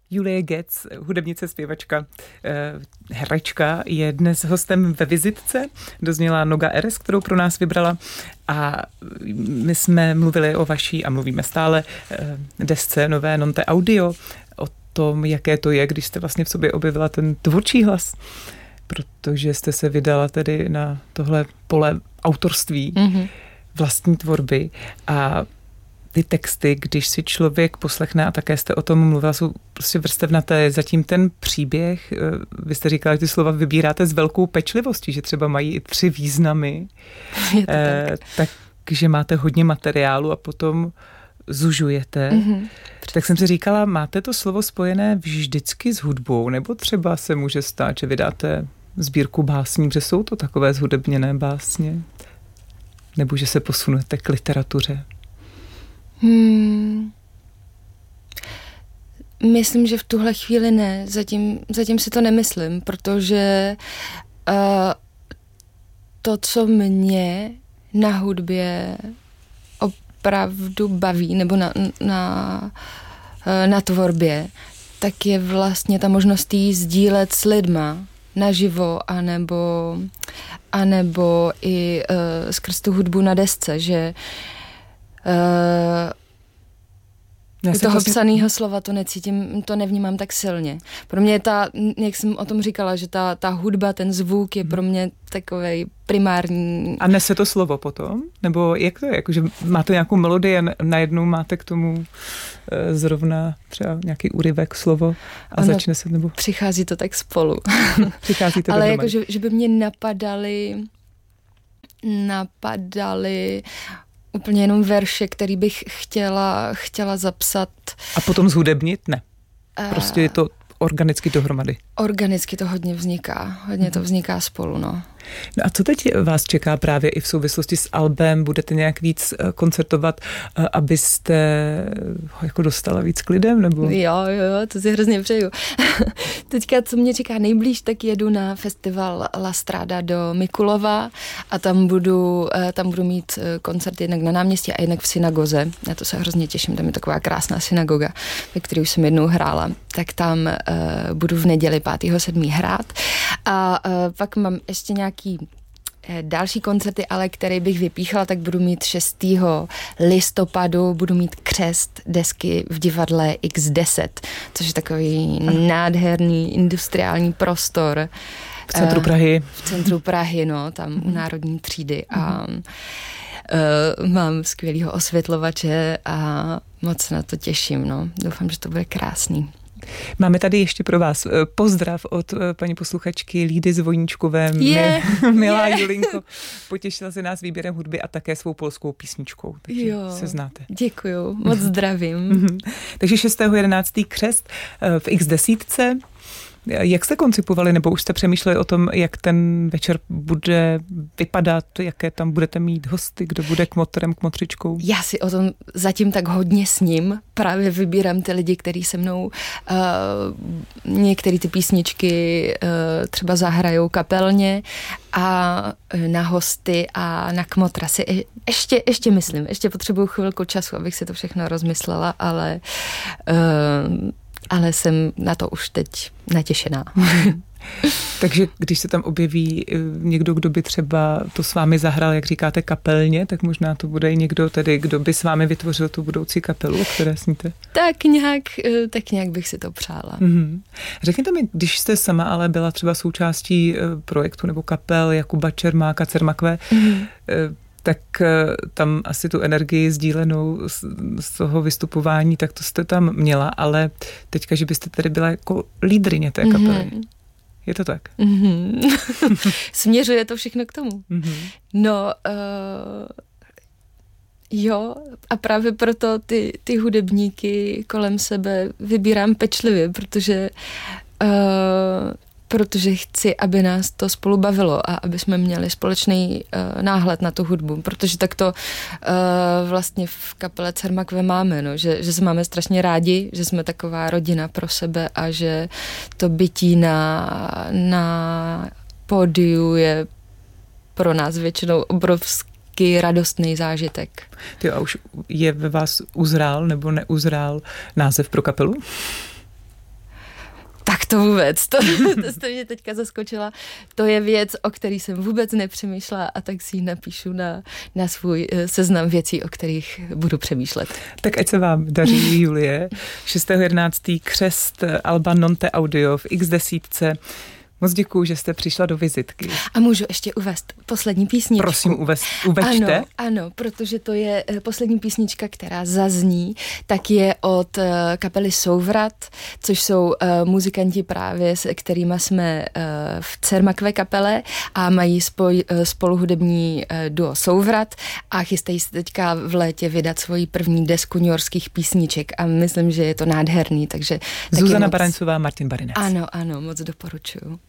Julie Getz, hudebnice, zpěvačka, herečka, je dnes hostem ve vizitce. Dozněla Noga Erez, kterou pro nás vybrala. A my jsme mluvili o vaší, a mluvíme stále, desce nové Non Te Audio, o tom, jaké to je, když jste vlastně v sobě objevila ten tvůrčí hlas. Protože jste se vydala tedy na tohle pole autorství, vlastní tvorby a ty texty, když si člověk poslechne, a také jste o tom mluvila, jsou prostě vrstevnaté. Zatím ten příběh, vy jste říkala, že ty slova vybíráte s velkou pečlivostí, že třeba mají i 3 významy. Takže máte hodně materiálu a potom zužujete. Tak jsem si říkala, máte to slovo spojené vždycky s hudbou, nebo třeba se může stát, že vydáte sbírku básní, že jsou to takové zhudebněné básně? Nebo že se posunete k literatuře? Myslím, že v tuhle chvíli ne. Zatím si to nemyslím, protože to, co mě na hudbě opravdu baví, nebo na tvorbě, tak je vlastně ta možnost jí sdílet s lidma naživo, anebo i skrz tu hudbu na desce, že u toho psaného slova to necítím, to nevnímám tak silně. Pro mě jak jsem o tom říkala, že ta hudba, ten zvuk je pro mě takovej primární. A nese to slovo potom? Nebo jak to je? Jakože máte nějakou melodii a najednou máte k tomu zrovna třeba nějaký úryvek, slovo a začne se, nebo... Přichází to tak spolu. Přichází to ale jako, že by mě napadaly úplně jenom verše, který bych chtěla zapsat. A potom zhudebnit? Ne. Prostě je to organicky dohromady. Organicky to hodně vzniká. Hodně to vzniká spolu, no. No a co teď vás čeká právě i v souvislosti s albem? Budete nějak víc koncertovat, abyste ho jako dostala víc k lidem? Nebo? Jo, to si hrozně přeju. Teďka, co mě čeká nejblíž, tak jedu na festival La Strada do Mikulova a tam budu mít koncert jednak na náměstí a jednak v synagoze. Na to se hrozně těším, tam je taková krásná synagoga, ve které už jsem jednou hrála. Tak tam budu v neděli 5.7. hrát. A pak mám ještě nějaký další koncerty, ale který bych vypíchala, tak budu mít 6. listopadu, budu mít křest desky v divadle X10, což je takový nádherný industriální prostor. V centru Prahy. V centru Prahy, no, tam u Národní třídy a mám skvělýho osvětlovače a moc se na to těším, no. Doufám, že to bude krásný. Máme tady ještě pro vás pozdrav od paní posluchačky Lídy z Voníčkové. Milá Julinko, potěšila se nás výběrem hudby a také svou polskou písničkou, takže se znáte. Děkuju, moc zdravím. Takže 6.11. křest v X10. Jak jste koncipovali, nebo už jste přemýšleli o tom, jak ten večer bude vypadat, jaké tam budete mít hosty, kdo bude kmotrem, kmotřičkou? Já si o tom zatím tak hodně sním. Právě vybírám ty lidi, kteří se mnou některé ty písničky třeba zahrajou kapelně a na hosty a na kmotra si ještě myslím. Ještě potřebuju chvilku času, abych si to všechno rozmyslela, ale jsem na to už teď natěšená. Takže když se tam objeví někdo, kdo by třeba to s vámi zahrál, jak říkáte, kapelně, tak možná to bude i někdo tedy, kdo by s vámi vytvořil tu budoucí kapelu, o které sníte? Tak nějak bych si to přála. Řekněte mi, když jste sama ale byla třeba součástí projektu nebo kapel Jakuba Čermáka, Cermakve, tak tam asi tu energii sdílenou z toho vystupování, tak to jste tam měla, ale teďka, že byste tady byla jako lídryně té kapely. Je to tak? Směřuje to všechno k tomu. No, jo, a právě proto ty hudebníky kolem sebe vybírám pečlivě, protože chci, aby nás to spolu bavilo a aby jsme měli společný náhled na tu hudbu, protože tak to vlastně v kapele Cermakve máme, no, že se máme strašně rádi, že jsme taková rodina pro sebe a že to bytí na pódiu je pro nás většinou obrovský radostný zážitek. A už je ve vás uzrál nebo neuzrál název pro kapelu? jak to vůbec? To jste mě teďka zaskočila. To je věc, o který jsem vůbec nepřemýšlela a tak si ji napíšu na svůj seznam věcí, o kterých budu přemýšlet. Tak ať se vám daří, Julie. 6.11. křest alba Nonte Audio v X10. Moc děkuju, že jste přišla do vizitky. A můžu ještě uvést poslední písničku? Prosím, uveďte. Ano, protože to je poslední písnička, která zazní, tak je od kapely Souvrat, což jsou muzikanti právě, s kterýma jsme v Cermakve kapele a mají spolu hudební duo Souvrat a chystají se teďka v létě vydat svoji první desku newyorských písniček a myslím, že je to nádherný, takže... Zuzana Barancová, Martin Barinec. Ano, moc doporučuju.